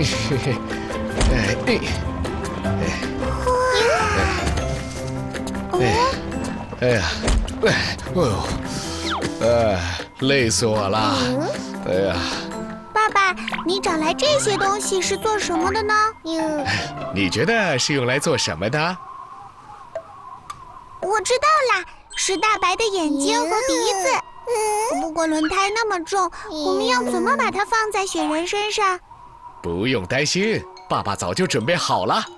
哎呀，累死我了！哎呀， 爸爸，你找来这些东西是做什么的呢？ 你觉得是用来做什么的？ 我知道啦，是大白的眼睛和鼻子。不过轮胎那么重，我们要怎么把它放在雪人身上？ 不用担心，爸爸早就准备好了。